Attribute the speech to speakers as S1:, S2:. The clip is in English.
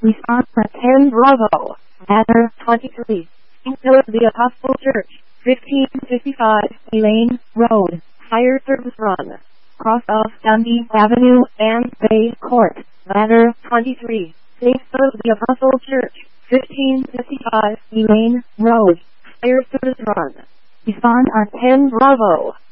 S1: Response at 10 Bravo. Matter 23. St. Philip the Apostle Church, 1555 Elaine Road, Fire Service Run. Cross off Dundee Avenue and Bay Court. Matter 23. St. Philip the Apostle Church, 1555 Elaine Road, Fire Service Run. Respond on 10 Bravo.